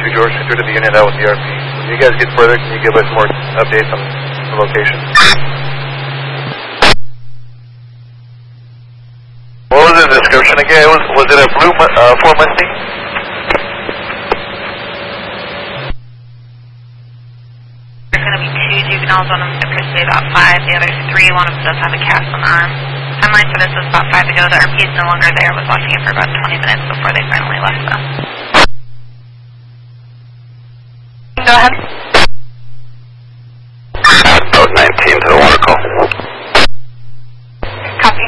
Navy George, through to the unit out with the RP. When you guys get further, can you give us more updates on the location? What was the description again? Was it a blue Ford Mustang? There's going to be 2 juveniles, one of them appears to be about 5, the other 3, one of them does have a cast on the arm. Timeline for this was about 5 ago. The RP is no longer there. Was watching it for about 20 minutes before they finally left us. Go ahead. Boat 19 to the water call. Copy.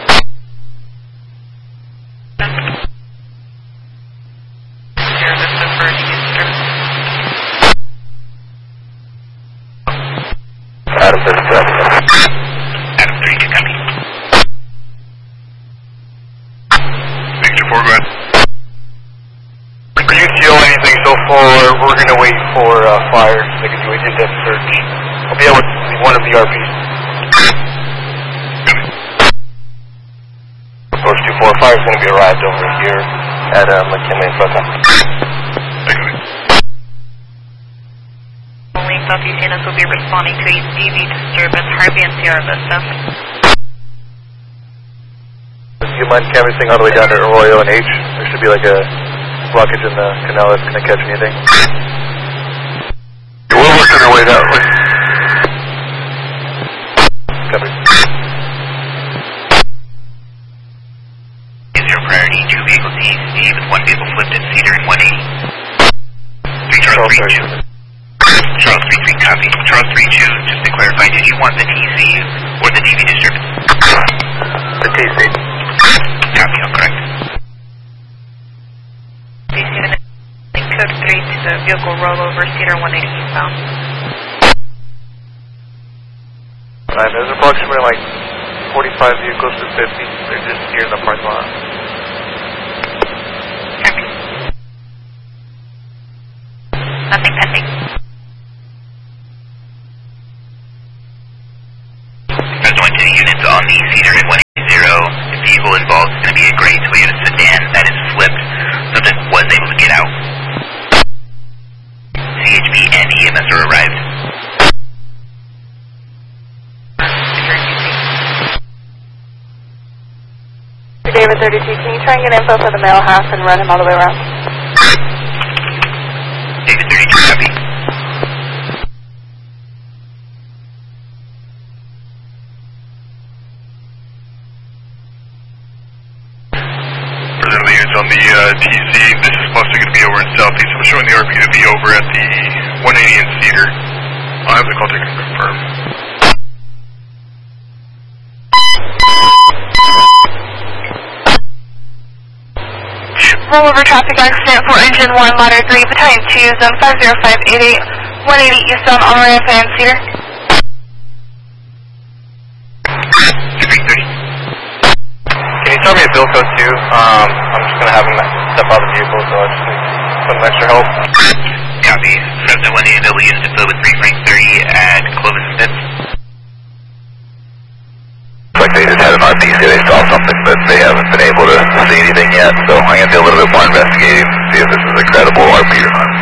Adam 37. Adam 3, good copy. Victor 4, go ahead. Can you feel anything so far? We're going to wait for fire. They can do an in-depth search. I'll be out with one of the RPs. Approach 2-4. Fire's going to be arrived over here at McKinley and Flota. Only Southeast units will be responding to a DV disturbance, Harvey and Sierra Vista. Do you mind canvassing all the way down to Arroyo and H? There should be like a blockage in the canal that's going to catch anything. We're working our way that way. Copy. Is your priority 2 vehicles east, with 1 vehicle flipped at Cedar and 180. 3 Charles 3-2. Charles 3-3, copy. Charles 3-2, just to clarify, did you want the TC or the DV disturbance? The TC. Copy, I'm correct. DC unit, code 3 to the vehicle rollover, Cedar 180 eastbound. There's approximately like 45 vehicles to 50. They're just here in the parking lot. Copy. Nothing pending. As going to the units on the Cedar and 180, the vehicle involved is going to be a gray Toyota sedan that is flipped. Subject was able to get out. CHP and EMS are arrived. David 32, can you try and get info for the male half and run him all the way around? David 32, copy. Further units on the TC, this is mostly going to be over in Southeast. I'm showing the RP to be over at the 180 in Cedar. I'll have the call taken to confirm. Rollover traffic accident for engine 1, ladder 3, battalion 2, zone 50588, 180 eastbound on ramp and Cedar. 330. Can you tell me a bill code too? I'm just going to have him step out of the vehicle, so I just need some extra help. Copy. Fresno 180 double unit to fill with 3 Frank 30 at Clovis and Pitts. Like they just had an RP say they saw something, but they haven't been able to see anything yet, so I'm going to do a little bit more investigating, see if this is a credible RP or not.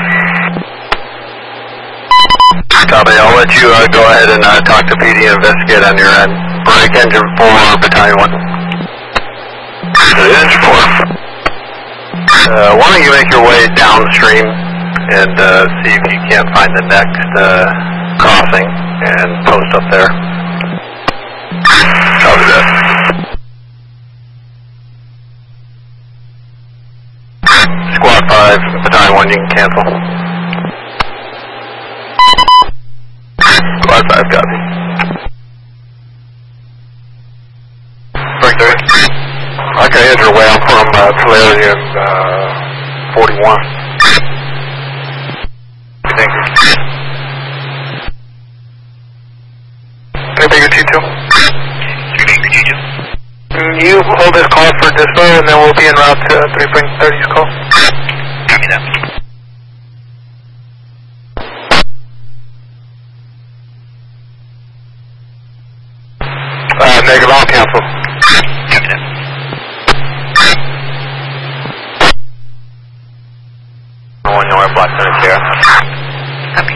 Copy, I'll let you go ahead and talk to PD and investigate on your end. Break engine 4, battalion 1. Engine 4. Why don't you make your way downstream and see if you can't find the next crossing and post up there. Copy that. Squad 5, battalion 1, you can cancel. Squad 5, copy. Frank 30. Okay, head your way. I'm from Tulare and 41. Thank you. Any bigger T2? 3 Frank 32. Can you hold this call for dispo and then we'll be en route to 3 Frank 30's call? Copy that. Negative, I'll cancel. Copy that. One North, Black Center, Sierra. Copy.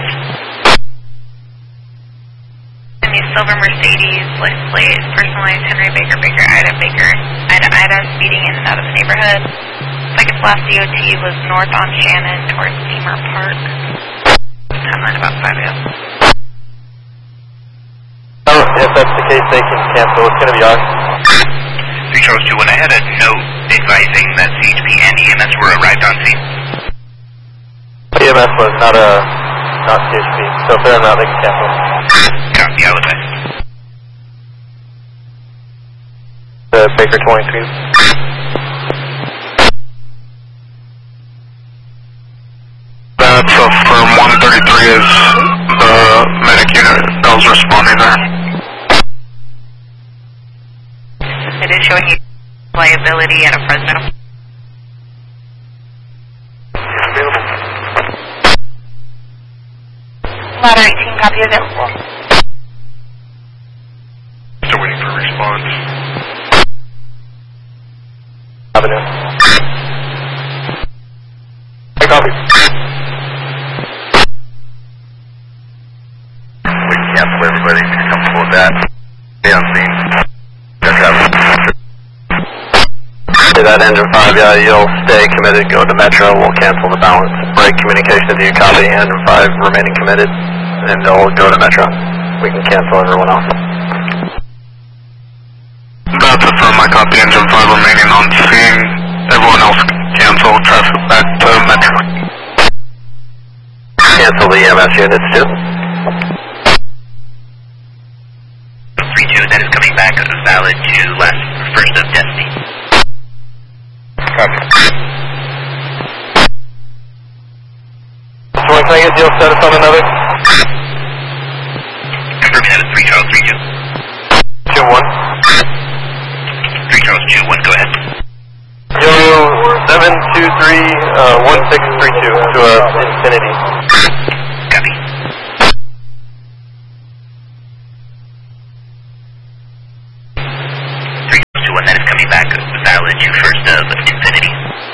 And the silver Mercedes, license plate, personalized Henry Baker, Baker, Ida, speeding in and out of the neighborhood. Looks like its last DOT was north on Shannon towards Steamer Park. Timeline about 5 a.m. If that's the case, they can cancel. It's going to be ours. 3 Charles 2, when I had a note advising that CHP and EMS were arrived on scene. EMS was not CHP, so if they're not, they can cancel. Copy, I'll advise. The Baker 23. That's firm 133 is the medic unit that was responding there. It is showing you liability at a Fresno. Ladder 18, copy available. Still waiting for a response. Avenue. Hey, copy. We can cancel everybody if you're comfortable with that. Stay on scene. Say that engine 5, yeah, you'll stay committed, go to Metro, we'll cancel the balance. Break communication to you, copy, engine 5 remaining committed, and they'll go to Metro. We can cancel everyone else. That's a firm, I copy engine 5 remaining on scene. Everyone else cancel traffic back to Metro. Cancel the EMS units too. 3-2, that is coming back valid to last first of Destiny. Copy. So can I get deal status on another? Confirming that is 3 Charles 3-2. 2-1. 3 Charles 2-1, go ahead. Yo, 723, 1632 to Infinity. Copy. 3 Charles 2-1, that is coming back valid to first of Infinity.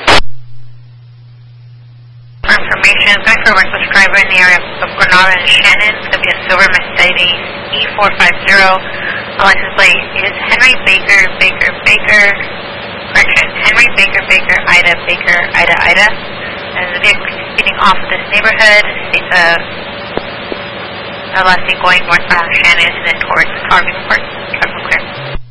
For information, going for a reckless driver in the area of Granada and Shannon. It's going to be a silver Mercedes E450. The license plate is Henry Baker, Henry Baker, Ida, Ida. And the vehicle is speeding off of this neighborhood. States a lessee going northbound on Shannon and then towards Carving Park. Traffic clear.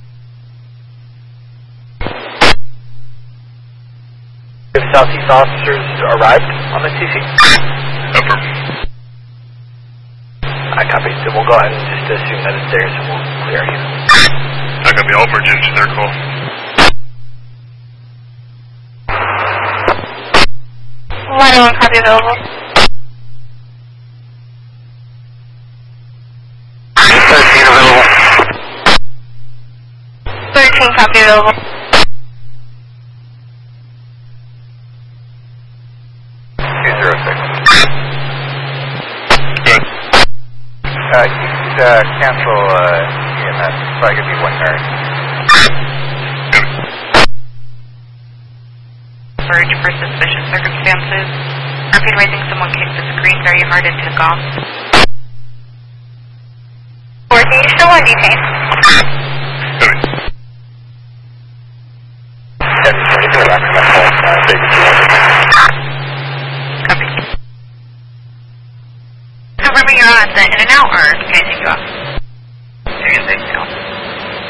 If Southeast officers arrived on the TC? Over. I copy. Then we'll go ahead and just assume that it's theirs and we'll clear you. I copy, I'll merge into their call. Line 1, copy available. 13 available. 13, copy available. 206. Good. Cancel EMS. Probably going to be 1 nurse. Good. For suspicious circumstances. Rapid raising, someone kicked the screen very hard into the golf. 14, still on detain. Good. Copy. Confirming you're on the in and out, or can I take you off?